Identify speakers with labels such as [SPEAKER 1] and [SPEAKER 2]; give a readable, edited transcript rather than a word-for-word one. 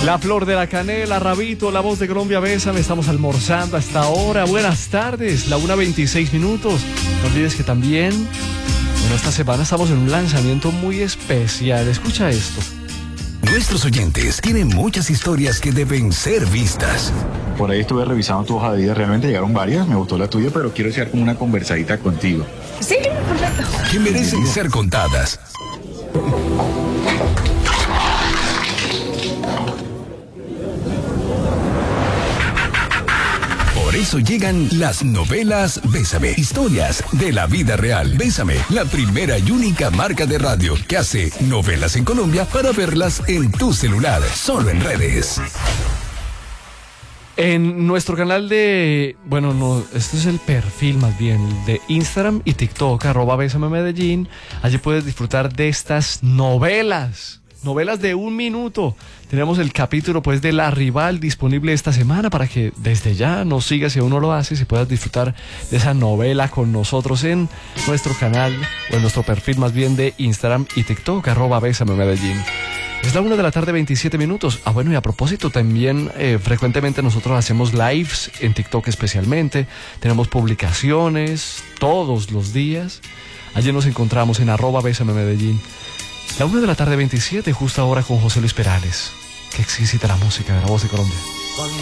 [SPEAKER 1] La flor de la canela, Rabito, la voz de Colombia, Bésame. Estamos almorzando hasta ahora. Buenas tardes, la 1:26. No olvides que también, bueno, esta semana estamos en un lanzamiento muy especial. Escucha esto.
[SPEAKER 2] Nuestros oyentes tienen muchas historias que deben ser vistas.
[SPEAKER 3] Por ahí estuve revisando tu hoja de vida, realmente llegaron varias, me gustó la tuya, pero quiero hacer como una conversadita contigo.
[SPEAKER 4] Sí, perfecto.
[SPEAKER 2] Que merecen ser contadas. Por eso llegan las novelas Bésame, historias de la vida real. Bésame, la primera y única marca de radio que hace novelas en Colombia para verlas en tu celular, solo en redes.
[SPEAKER 1] En nuestro canal de, bueno, no, este es el perfil más bien de Instagram y TikTok, @BésameMedellín. Allí puedes disfrutar de estas novelas de 1 minuto. Tenemos el capítulo pues de La Rival disponible esta semana para que desde ya nos sigas si aún no lo haces y puedas disfrutar de esa novela con nosotros en nuestro canal o en nuestro perfil más bien de Instagram y TikTok, @BésameMedellín. Es la 1:27 PM. Bueno, y a propósito, también frecuentemente nosotros hacemos lives en TikTok especialmente. Tenemos publicaciones todos los días. Allí nos encontramos en @BésameMedellín. La 1:27 PM, justo ahora con José Luis Perales. Qué exquisita la música de La Voz de Colombia.